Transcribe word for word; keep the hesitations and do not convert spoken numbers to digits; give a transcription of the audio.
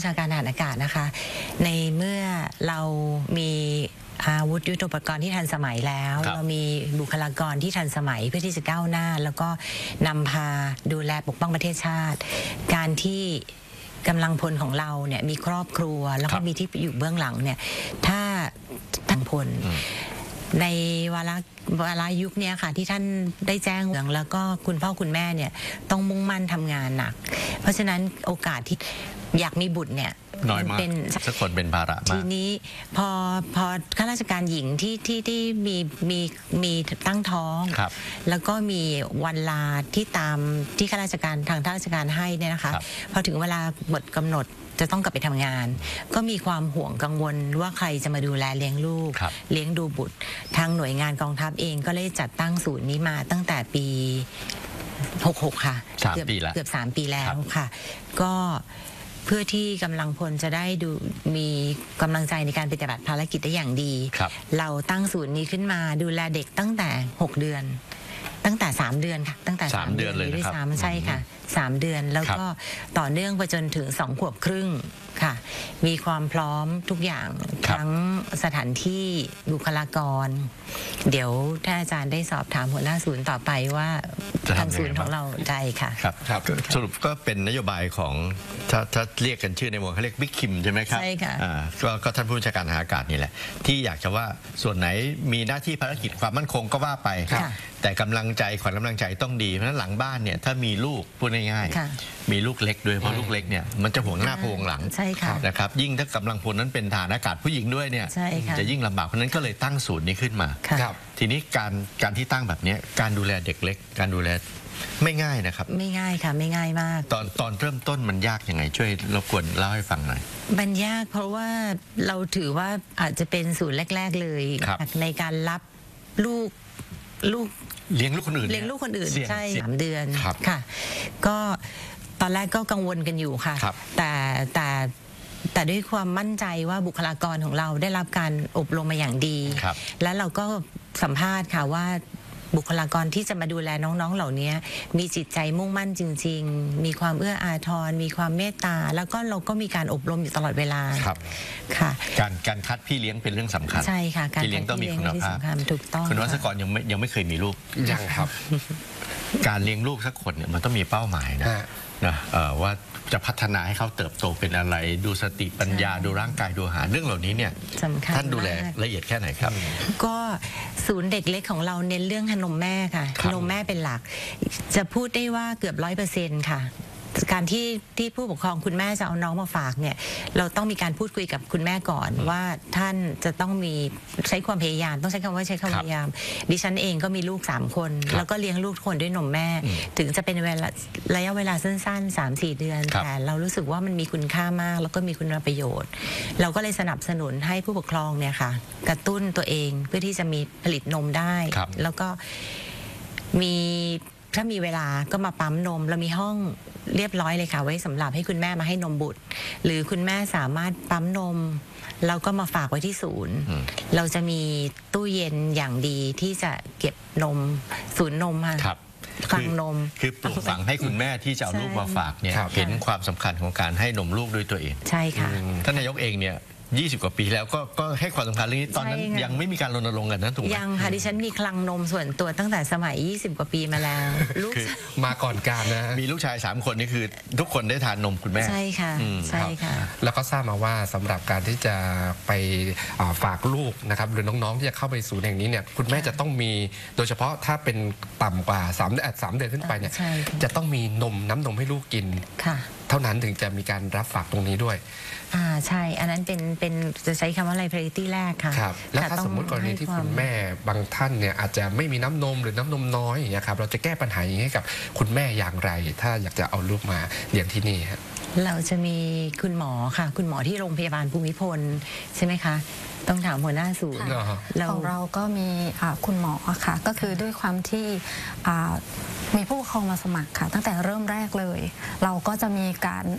ชาการทหารอากาศนะคะในเมื่อเรามีอาวุธยุทโธปกรณ์ที่ทันสมัยแล้วเรามีบุคลากรที่ทันสมัยเพื่อที่จะก้าวหน้าแล้วก็นำพาดูแลปกป้องประเทศชาติการที่กำลังพลของเราเนี่ยมีครอบครัวแล้วก็มีที่อยู่เบื้องหลังเนี่ยถ้าทั้งพลในวาระวาระยุคนี้ค่ะที่ท่านได้แจ้งเรื่องแล้วก็คุณพ่อคุณแม่เนี่ยต้องมุ่งมั่นทำงานหนักเพราะฉะนั้นโอกาสที่อยากมีบุตรเนี่ยน้อยมากสักคนเป็นภาระมากทีนี้พอพอข้าราชการหญิงที่ที่ที่มีมีมีตั้งท้องแล้วก็มีวันลาที่ตามที่ข้าราชการทางข้าราชการให้เนี่ยนะคะพอถึงเวลาหมดกำหนดจะต้องกลับไปทำงานก็มีความห่วงกังวลว่าใครจะมาดูแลเลี้ยงลูกเลี้ยงดูบุตรทางหน่วยงานกองทัพเองก็เลยจัดตั้งศูนย์นี้มาตั้งแต่ปีหกหกค่ะเกือบเกือบสามปีแล้วค่ะก็เพื่อที่กำลังพลจะได้ดูมีกำลังใจในการปฏิบัติภารกิจได้อย่างดีเราตั้งศูนย์นี้ขึ้นมาดูแลเด็กตั้งแต่หกเดือนตั้งแต่สามเดือนค่ะตั้งแต่สามเดือนเลยด้วยซ้ำใช่ค่ะสามเดือนแล้วก็ต่อเนื่องไปจนถึงสองขวบครึ่งค่ะมีความพร้อมทุกอย่างทั้งสถานที่บุคลากรเดี๋ยวถ้าอาจารย์ได้สอบถามหัวหน้าศูนย์ต่อไปว่าทางศูนย์ของเราได้ค่ะครับครับสรุปก็เป็นนโยบายของถ้าถ้าเรียกกันชื่อในวงเขาเรียกบิ๊กคิมใช่ไหมครับใช่ค่ะก็ท่านผู้บัญชาการทหารอากาศนี่แหละที่อยากจะว่าส่วนไหนมีหน้าที่ภารกิจความมั่นคงก็ว่าไปแต่กำลังใจขวัญกำลังใจต้องดีเพราะฉะนั้นหลังบ้านเนี่ยถ้ามีลูกพูดง่ายๆมีลูกเล็กด้วยเพราะลูกเล็กเนี่ยมันจะห่วงหน้าห่วงหลังนะครับยิ่งถ้ากำลังพลนั้นเป็นทหารอากาศผู้หญิงด้วยเนี่ยจะยิ่งลำบากเพราะนั้นก็เลยตั้งศูนย์นี้ขึ้นมาทีนี้การการที่ตั้งแบบนี้การดูแลเด็กเล็กการดูแลไม่ง่ายนะครับไม่ง่ายค่ะไม่ง่ายมากตอนตอนเริ่มต้นมันยากยังไงช่วยรบกวนเล่าให้ฟังหน่อยมันยากเพราะว่าเราถือว่าอาจจะเป็นศูนย์แรกๆเลยในการรับลูกลูกเลี้ยงลูกคนอื่นเลี้ยงลูกคนอื่นใช่สามเดือนค่ะก็ตอนแรกก็กังวลกันอยู่ค่ะแต่แต่แต่ด้วยความมั่นใจว่าบุคลากรของเราได้รับการอบรมมาอย่างดีและเราก็สัมภาษณ์ค่ะว่าบุคลากรที่จะมาดูแลน้องๆเหล่านี้มีจิตใจมุ่งมั่นจริงๆมีความเอื้ออาทรมีความเมตตาแล้วก็เราก็มีการอบรมอยู่ตลอดเวลาครับค่ะการการคัดพี่เลี้ยงเป็นเรื่องสำคัญใช่ค่ะการพี่เลี้ยงต้องมีคุณภาพถูกต้องคุณวัชกรยังไม่ยังไม่เคยมีลูกยังครับการเลี้ยงลูกสักคนเนี่ยมันต้องมีเป้าหมายนะนะว่าจะพัฒนาให้เขาเติบโตเป็นอะไรดูสติปัญญาดูร่างกายดูอาหารเรื่องเหล่านี้เนี่ยท่านดูแลละเอียดแค่ไหนครับก็ศูนย์เด็กเล็กของเราเน้นเรื่องนมแม่ค่ะนมแม่เป็นหลักจะพูดได้ว่าเกือบร้อยเปอร์เซ็นต์ค่ะการที่ที่ผู้ปกครองคุณแม่จะเอาน้องมาฝากเนี่ยเราต้องมีการพูดคุยกับคุณแม่ก่อนว่าท่านจะต้องมีใช้ความพยายามต้องใช้คำว่าใช้ความพยายามดิฉันเองก็มีลูกสามคนแล้วก็เลี้ยงลูกทุกคนด้วยนมแม่ถึงจะเป็นเวลาระยะเวลาสั้นๆ สามสี่ เดือนแต่เรารู้สึกว่ามันมีคุณค่ามากแล้วก็มีคุณประโยชน์เราก็เลยสนับสนุนให้ผู้ปกครองเนี่ยค่ะกระตุ้นตัวเองเพื่อที่จะมีผลิตนมได้แล้วก็มีถ้ามีเวลาก็มาปั๊มนมเรามีห้องเรียบร้อยเลยค่ะไว้สำหรับให้คุณแม่มาให้นมบุตรหรือคุณแม่สามารถปั๊มนมเราก็มาฝากไว้ที่ศูนย์เราจะมีตู้เย็นอย่างดีที่จะเก็บนมศูนย์นมค่ะคลังนมคือปลูกฝังให้คุณแม่ที่จะเอาลูกมาฝากเนี่ยเห็นความสำคัญของการให้นมลูกด้วยตัวเองใช่ค่ะท่านนายกเองเนี่ยยี่สิบกว่าปีแล้วก็ก็ให้ความสำคัญเรื่องนี้ตอนนั้นยังไม่มีการรณรงค์กันนะถูกไหมยังค่ะดิฉันมีคลังนมส่วนตัวตั้งแต่สมัยยี่สิบกว่าปีมาแล้วลูกมาก่อนการนะมีลูกชายสามคนนี่คือทุกคนได้ทานนมคุณแม่ใช่ค่ะใช่ค่ะแล้วก็ทราบมาว่าสำหรับการที่จะไปฝากลูกนะครับหรือน้องๆที่จะเข้าไปสู่แห่งนี้เนี่ยคุณแม่จะต้องมีโดยเฉพาะถ้าเป็นต่ำกว่าสามเดือนสามเดือนขึ้นไปเนี่ยจะต้องมีนมน้ำนมให้ลูกกินเท่านั้นถึงจะมีการรับฝากตรงนี้ด้วยอ่าใช่อันนั้นเป็นเป็นจะใช้คำว่าอะไร priority แรกค่ะครับแล้วถ้าสมมติกรณีที่คุณแม่บางท่านเนี่ยอาจจะไม่มีน้ำนมหรือน้ำนมน้อยอย่างเงี้ยครับเราจะแก้ปัญหาอย่างนี้ให้กับคุณแม่อย่างไรถ้าอยากจะเอาลูกมาเลี้ยงที่นี่ครับเราจะมีคุณหมอค่ะคุณหมอที่โรงพยาบาลภูมิพลใช่ไหมคะต้องถามหัวหน้าศูนย์ของเราก็มีคุณหมอค่ะก็คือด้วยความที่มีผู้ปกครองมาสมัครค่ะตั้งแต่เริ่มแรกเลยเราก็จะมีการ